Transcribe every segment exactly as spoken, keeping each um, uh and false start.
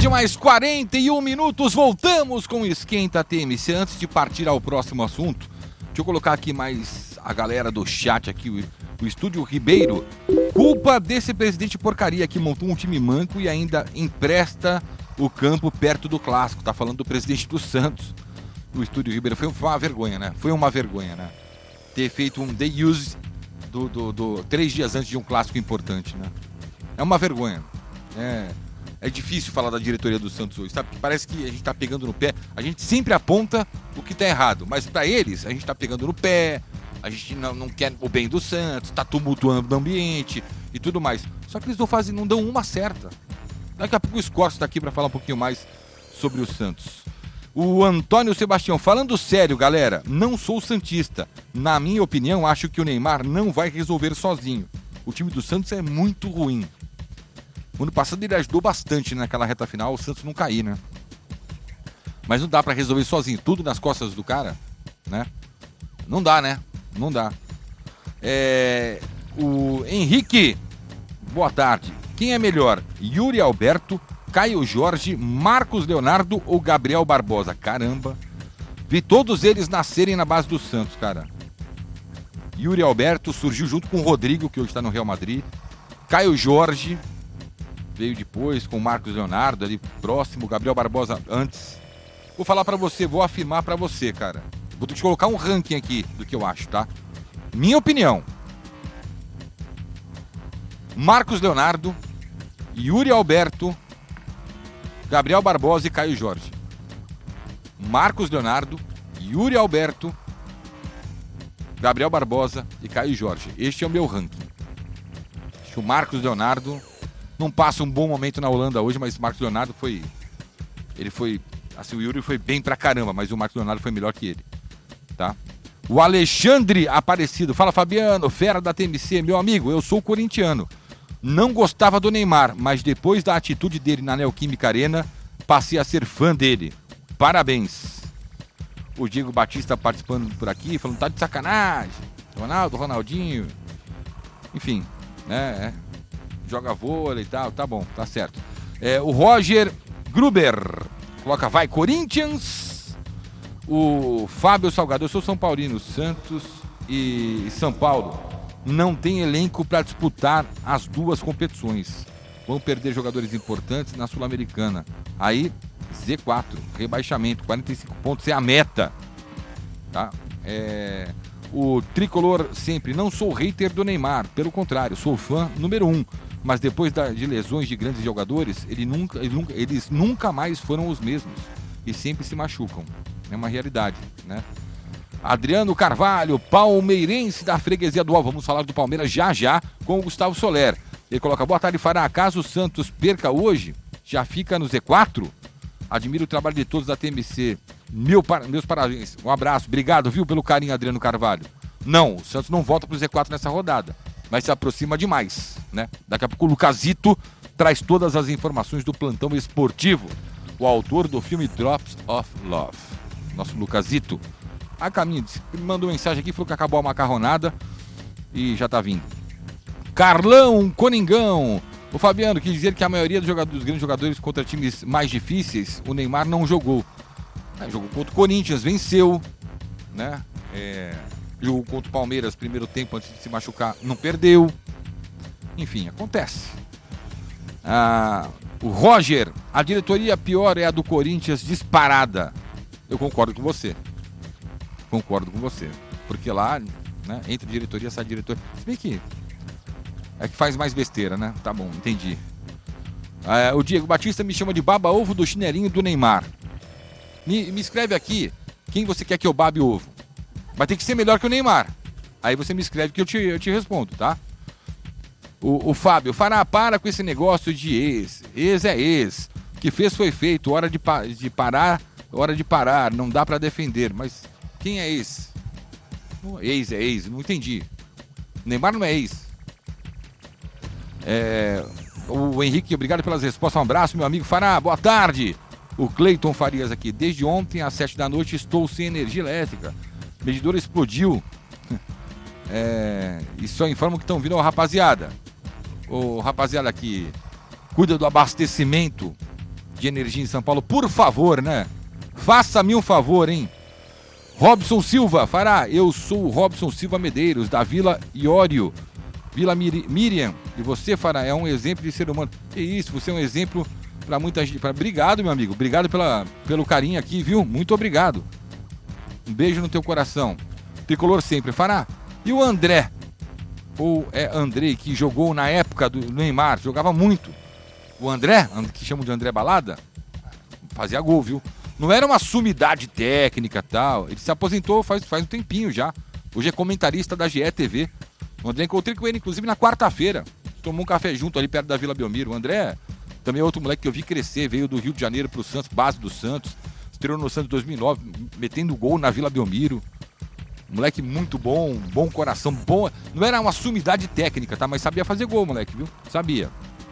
tarde, mais quarenta e um minutos, voltamos com o Esquenta T M C. Antes de partir ao próximo assunto, deixa eu colocar aqui mais a galera do chat aqui, o, o Estúdio Ribeiro. Culpa desse presidente porcaria que montou um time manco e ainda empresta o campo perto do clássico. Tá falando do presidente do Santos. O Estúdio Ribeiro foi uma vergonha, né? Foi uma vergonha, né? Ter feito um day use do, do, do, três dias antes de um clássico importante, né? É uma vergonha. É... É difícil falar da diretoria do Santos hoje, sabe? Porque parece que a gente tá pegando no pé. A gente sempre aponta o que tá errado, mas para eles, a gente tá pegando no pé, a gente não, não quer o bem do Santos, tá tumultuando o ambiente e tudo mais. Só que eles não fazem, não dão uma certa. Daqui a pouco o Scorcio tá aqui para falar um pouquinho mais sobre o Santos. O Antônio Sebastião, falando sério, galera, não sou santista. Na minha opinião, acho que o Neymar não vai resolver sozinho. O time do Santos é muito ruim. O ano passado ele ajudou bastante naquela reta final, o Santos não cair, né? Mas não dá pra resolver sozinho, tudo nas costas do cara, né? Não dá, né? Não dá. É... O Henrique, boa tarde. Quem é melhor? Yuri Alberto, Caio Jorge, Marcos Leonardo ou Gabriel Barbosa? Caramba. Vi todos eles nascerem na base do Santos, cara. Yuri Alberto surgiu junto com o Rodrigo, que hoje está no Real Madrid. Caio Jorge veio depois com o Marcos Leonardo ali próximo, Gabriel Barbosa antes. Vou falar pra você, vou afirmar pra você, cara. Vou te colocar um ranking aqui do que eu acho, tá? Minha opinião. Marcos Leonardo, Yuri Alberto, Gabriel Barbosa e Caio Jorge. Marcos Leonardo, Yuri Alberto, Gabriel Barbosa e Caio Jorge. Este é o meu ranking. Acho que o Marcos Leonardo não passa um bom momento na Holanda hoje, mas o Marcos Leonardo foi... Ele foi... Assim, o Yuri foi bem pra caramba, mas o Marcos Leonardo foi melhor que ele, tá? O Alexandre Aparecido. Fala, Fabiano, fera da T M C. Meu amigo, eu sou corintiano. Não gostava do Neymar, mas depois da atitude dele na Neoquímica Arena, passei a ser fã dele. Parabéns. O Diego Batista participando por aqui, falando, tá de sacanagem. Ronaldo, Ronaldinho. Enfim, né? Joga vôlei e tal, tá bom, tá certo. É, o Roger Gruber coloca, vai, Corinthians. O Fábio Salgado, eu sou São Paulino, Santos e São Paulo não tem elenco para disputar as duas competições. Vão perder jogadores importantes na Sul-Americana. Aí, Z quatro, rebaixamento, quarenta e cinco pontos é a meta. Tá? É... O Tricolor sempre, não sou hater do Neymar, pelo contrário, sou fã número um. Mas depois da, de lesões de grandes jogadores, ele nunca, ele nunca, eles nunca mais foram os mesmos. E sempre se machucam. É uma realidade, né? Adriano Carvalho, palmeirense da freguesia do Ó. Vamos falar do Palmeiras já já com o Gustavo Soler. Ele coloca, boa tarde, Fará. Caso o Santos perca hoje, já fica no Z quatro? Admiro o trabalho de todos da T M C. Meu, meus parabéns. Um abraço. Obrigado, viu, pelo carinho, Adriano Carvalho. Não, o Santos não volta pro Z quatro nessa rodada. Mas se aproxima demais, né? Daqui a pouco o Lucasito traz todas as informações do plantão esportivo. O autor do filme Drops of Love. Nosso Lucasito. A caminho, me mandou mensagem aqui, falou que acabou a macarronada e já tá vindo. Carlão Coningão. O Fabiano quis dizer que a maioria dos, jogadores, dos grandes jogadores contra times mais difíceis, o Neymar não jogou. É, jogou contra o Corinthians, venceu, né? É... Jogou contra o Palmeiras primeiro tempo antes de se machucar, não perdeu. Enfim, acontece. Ah, o Roger, a diretoria pior é a do Corinthians disparada. Eu concordo com você. Concordo com você. Porque lá, né, entra diretoria, sai diretoria. Se bem que é que faz mais besteira, né? Tá bom, entendi. Ah, o Diego Batista me chama de baba-ovo do chinelinho do Neymar. Me, me escreve aqui quem você quer que eu babe o ovo. Vai ter que ser melhor que o Neymar. Aí você me escreve que eu te, eu te respondo, tá? O, o Fábio, Fará, para com esse negócio de ex. Ex é ex. O que fez foi feito. Hora de, pa- de parar, hora de parar. Não dá pra defender. Mas quem é ex? Ex é ex, não entendi. Neymar não é ex. É, o Henrique, obrigado pelas respostas. Um abraço, meu amigo Fará. Boa tarde. O Cleiton Farias aqui. Desde ontem, às sete da noite, estou sem energia elétrica. O medidor explodiu. É, e só informam que estão vindo, ó, rapaziada. O rapaziada que cuida do abastecimento de energia em São Paulo. Por favor, né? Faça-me um favor, hein? Robson Silva, Fará, eu sou o Robson Silva Medeiros, da Vila Iório, Vila Mir- Miriam. E você, Fará, é um exemplo de ser humano. Que isso, você é um exemplo para muita gente. Pra... Obrigado, meu amigo. Obrigado pela, pelo carinho aqui, viu? Muito obrigado. Um beijo no teu coração. Tricolor sempre. Fará, e o André? Ou é Andrei, que jogou na época do Neymar, jogava muito. O André, que chamam de André Balada, fazia gol, viu? Não era uma sumidade técnica e tal. Ele se aposentou faz, faz um tempinho já. Hoje é comentarista da G E T V. O André, encontrei com ele, inclusive, na quarta-feira. Tomou um café junto ali perto da Vila Belmiro. O André também é outro moleque que eu vi crescer. Veio do Rio de Janeiro pro Santos, base do Santos. Estreou no Santos em dois mil e nove, metendo gol na Vila Belmiro. Moleque muito bom, bom coração, bom. Não era uma sumidade técnica, tá? Mas sabia fazer gol, moleque, viu? Sabia.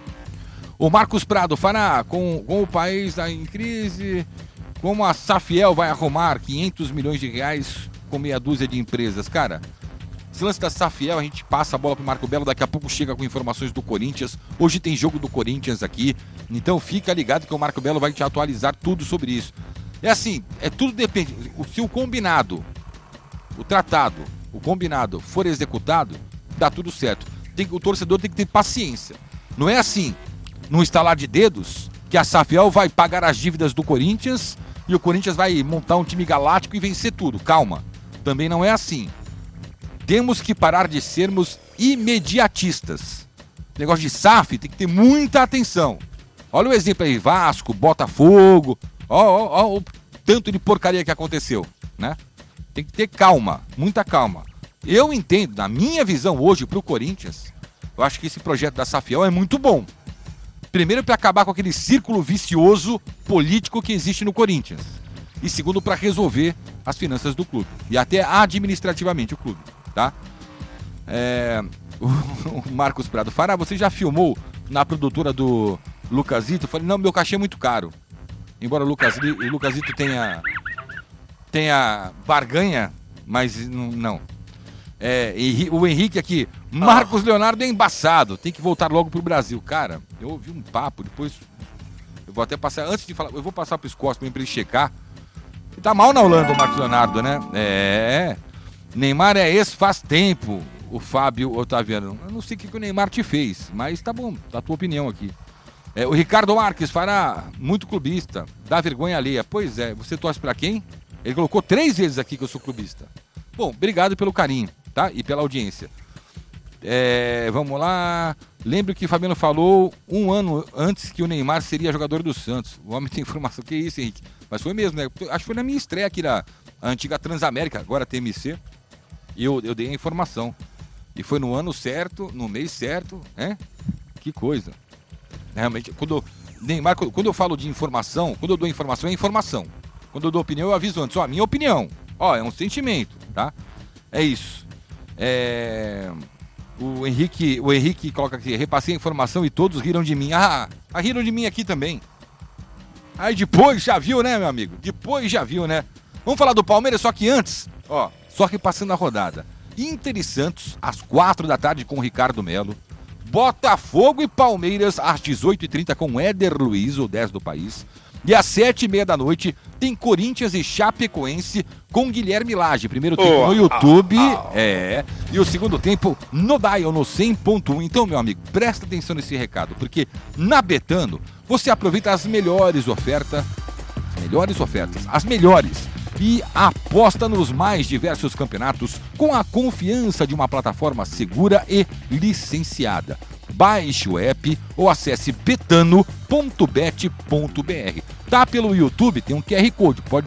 O Marcos Prado, Fará, com, com o país em crise, como a Safiel vai arrumar quinhentos milhões de reais com meia dúzia de empresas? Cara, esse lance da Safiel, a gente passa a bola pro Marco Belo, daqui a pouco chega com informações do Corinthians. Hoje tem jogo do Corinthians aqui, então fica ligado que o Marco Belo vai te atualizar tudo sobre isso. É assim, é tudo depende, se o combinado, o tratado, o combinado for executado, dá tudo certo. Tem, o torcedor tem que ter paciência. Não é assim, num estalar de dedos, que a Safiel vai pagar as dívidas do Corinthians e o Corinthians vai montar um time galáctico e vencer tudo. Calma, também não é assim. Temos que parar de sermos imediatistas. Negócio de S A F tem que ter muita atenção. Olha o exemplo aí, Vasco, Botafogo, ó, ó, ó o tanto de porcaria que aconteceu, né? Tem que ter calma, muita calma. Eu entendo, na minha visão hoje pro Corinthians, eu acho que esse projeto da Safiel é muito bom. Primeiro, para acabar com aquele círculo vicioso político que existe no Corinthians. E segundo, para resolver as finanças do clube. E até administrativamente o clube, tá? É... O Marcos Prado, Fará, você já filmou na produtora do Lucasito? Eu falei, não, meu cachê é muito caro. Embora o Lucasito, o Lucasito tenha... tenha barganha, mas não. É, o Henrique aqui, Marcos ah. Leonardo é embaçado, tem que voltar logo pro Brasil. Cara, eu ouvi um papo, depois eu vou até passar, antes de falar, eu vou passar pro Scott pra ele checar. Ele tá mal na Holanda o Marcos Leonardo, né? É, Neymar é esse faz tempo, o Fábio Otaviano. Eu não sei o que, que o Neymar te fez, mas tá bom, tá a tua opinião aqui. É, o Ricardo Marques, Fará, muito clubista, dá vergonha alheia. Pois é, você torce pra quem? Ele colocou três vezes aqui que eu sou clubista. Bom, obrigado pelo carinho, tá? E pela audiência. É, vamos lá. Lembro que o Fabiano falou um ano antes que o Neymar seria jogador do Santos. O homem tem informação. Que isso, Henrique? Mas foi mesmo, né? Acho que foi na minha estreia aqui na antiga Transamérica, agora T M C. E eu, eu dei a informação. E foi no ano certo, no mês certo, né? Que coisa. Realmente, quando eu, Neymar, quando eu falo de informação, quando eu dou informação, é informação. Quando eu dou opinião, eu aviso antes. Ó, minha opinião. Ó, é um sentimento, tá? É isso. É... O Henrique, o Henrique coloca aqui, repassei a informação e todos riram de mim. Ah, ah, riram de mim aqui também. Aí depois já viu, né, meu amigo? Depois já viu, né? Vamos falar do Palmeiras, só que antes, ó, só repassando a rodada. Inter e Santos, às quatro da tarde com o Ricardo Melo. Botafogo e Palmeiras, às dezoito e trinta com o Éder Luiz, o dez do país. E às sete e meia da noite tem Corinthians e Chapecoense com Guilherme Lage. Primeiro tempo oh, no YouTube, oh, oh. é, e o segundo tempo no Dial, no cem ponto um. Então, meu amigo, presta atenção nesse recado, porque na Betano você aproveita as melhores ofertas, as melhores ofertas, as melhores, e aposta nos mais diversos campeonatos com a confiança de uma plataforma segura e licenciada. Baixe o app ou acesse betano ponto bet ponto br. Tá pelo YouTube, tem um Q R Code, pode